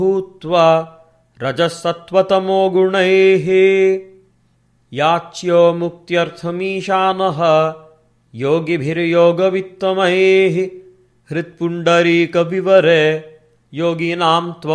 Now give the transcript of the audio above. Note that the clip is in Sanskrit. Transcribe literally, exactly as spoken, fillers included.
भूत्वा रजसत्त्वतमो गुणैः याच्यो मुक्त्यर्थमीशानः योगिभिर्योगवित्तमैः हृत्पुण्डरीकविवरे योगिनां त्वं